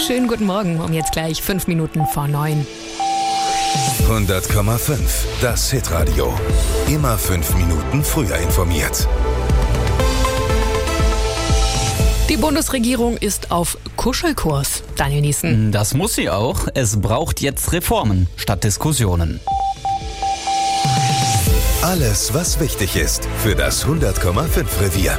Schönen guten Morgen, um jetzt gleich 5 Minuten vor 9. 100,5, das Hitradio. Immer 5 Minuten früher informiert. Die Bundesregierung ist auf Kuschelkurs. Daniel Niesen. Das muss sie auch. Es braucht jetzt Reformen statt Diskussionen. Alles, was wichtig ist für das 100,5 Revier.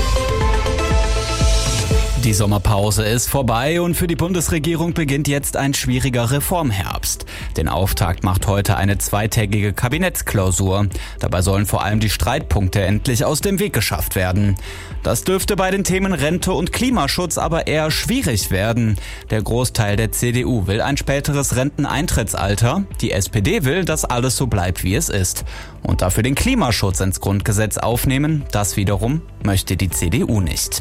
Die Sommerpause ist vorbei und für die Bundesregierung beginnt jetzt ein schwieriger Reformherbst. Den Auftakt macht heute eine zweitägige Kabinettsklausur. Dabei sollen vor allem die Streitpunkte endlich aus dem Weg geschafft werden. Das dürfte bei den Themen Rente und Klimaschutz aber eher schwierig werden. Der Großteil der CDU will ein späteres Renteneintrittsalter. Die SPD will, dass alles so bleibt, wie es ist. Und dafür den Klimaschutz ins Grundgesetz aufnehmen, das wiederum möchte die CDU nicht.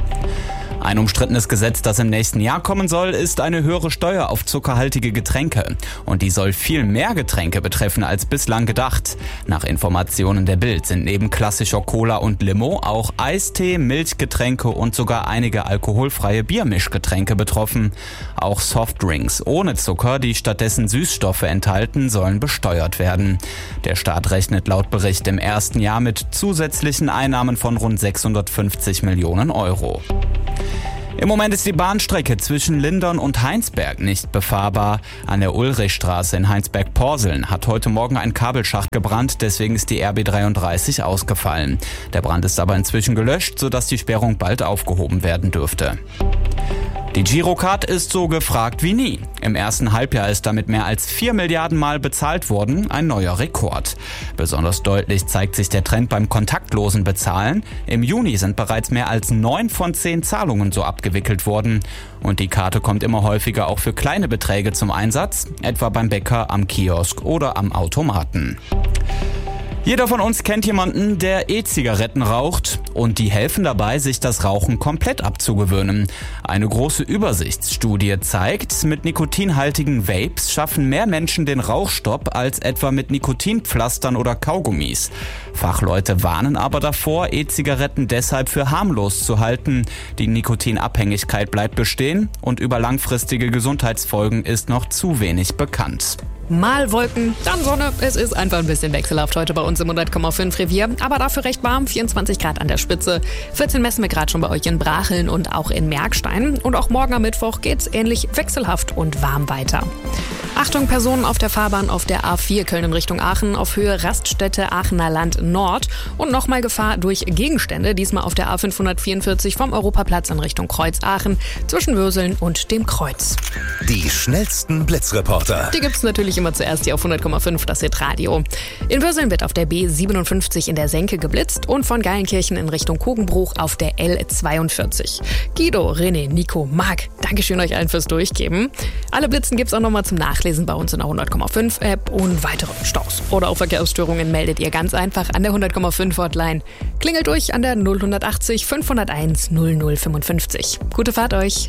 Ein umstrittenes Gesetz, das im nächsten Jahr kommen soll, ist eine höhere Steuer auf zuckerhaltige Getränke. Und die soll viel mehr Getränke betreffen als bislang gedacht. Nach Informationen der Bild sind neben klassischer Cola und Limo auch Eistee, Milchgetränke und sogar einige alkoholfreie Biermischgetränke betroffen. Auch Softdrinks ohne Zucker, die stattdessen Süßstoffe enthalten, sollen besteuert werden. Der Staat rechnet laut Bericht im ersten Jahr mit zusätzlichen Einnahmen von rund 650 Millionen Euro. Im Moment ist die Bahnstrecke zwischen Lindern und Heinsberg nicht befahrbar. An der Ulrichstraße in Heinsberg-Porseln hat heute Morgen ein Kabelschacht gebrannt, deswegen ist die RB 33 ausgefallen. Der Brand ist aber inzwischen gelöscht, sodass die Sperrung bald aufgehoben werden dürfte. Die Girocard ist so gefragt wie nie. Im ersten Halbjahr ist damit mehr als 4 Milliarden Mal bezahlt worden, ein neuer Rekord. Besonders deutlich zeigt sich der Trend beim kontaktlosen Bezahlen. Im Juni sind bereits mehr als 9 von 10 Zahlungen so abgewickelt worden. Und die Karte kommt immer häufiger auch für kleine Beträge zum Einsatz, etwa beim Bäcker, am Kiosk oder am Automaten. Jeder von uns kennt jemanden, der E-Zigaretten raucht und die helfen dabei, sich das Rauchen komplett abzugewöhnen. Eine große Übersichtsstudie zeigt, mit nikotinhaltigen Vapes schaffen mehr Menschen den Rauchstopp als etwa mit Nikotinpflastern oder Kaugummis. Fachleute warnen aber davor, E-Zigaretten deshalb für harmlos zu halten. Die Nikotinabhängigkeit bleibt bestehen und über langfristige Gesundheitsfolgen ist noch zu wenig bekannt. Mal Wolken, dann Sonne. Es ist einfach ein bisschen wechselhaft heute bei uns im 100,5 Revier. Aber dafür recht warm, 24 Grad an der Spitze. 14 messen wir gerade schon bei euch in Bracheln und auch in Merkstein. Und auch morgen am Mittwoch geht's ähnlich wechselhaft und warm weiter. Achtung, Personen auf der Fahrbahn auf der A4 Köln in Richtung Aachen auf Höhe Raststätte Aachener Land Nord. Und nochmal Gefahr durch Gegenstände, diesmal auf der A544 vom Europaplatz in Richtung Kreuz Aachen zwischen Würseln und dem Kreuz. Die schnellsten Blitzreporter. Die gibt's natürlich immer zuerst hier auf 100,5, das Hitradio. In Würseln wird auf der B57 in der Senke geblitzt und von Geilenkirchen in Richtung Kogenbruch auf der L42. Guido, René, Nico, Marc, Dankeschön euch allen fürs Durchgeben. Alle Blitzen gibt's auch nochmal zum Nachlesen bei uns in der 100,5 App und weitere Staus oder auch Verkehrsstörungen meldet ihr ganz einfach an der 100,5 Hotline. Klingelt durch an der 0180 501 0055. Gute Fahrt euch.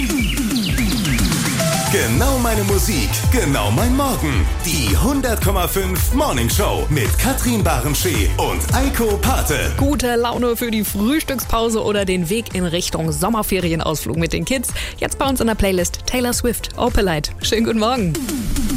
Genau meine Musik, genau mein Morgen. Die 100,5 Morning Show mit Katrin Barenschee und Eiko Pate. Gute Laune für die Frühstückspause oder den Weg in Richtung Sommerferienausflug mit den Kids. Jetzt bei uns in der Playlist Taylor Swift, Opalite. Schönen guten Morgen.